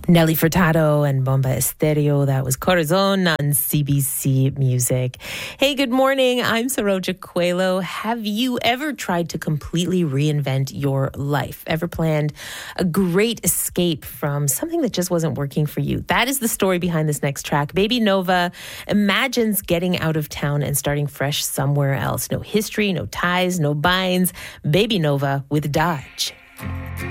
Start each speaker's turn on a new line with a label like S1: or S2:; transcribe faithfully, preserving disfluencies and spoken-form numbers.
S1: Nelly Furtado and Bomba Estéreo. That was Corazon on C B C Music. Hey, good morning. I'm Saroja Coelho. Have you ever tried to completely reinvent your life? Ever planned a great escape from something that just wasn't working for you? That is the story behind this next track. Baby Nova imagines getting out of town and starting fresh somewhere else. No history, no ties, no binds. Baby Nova with Dodge.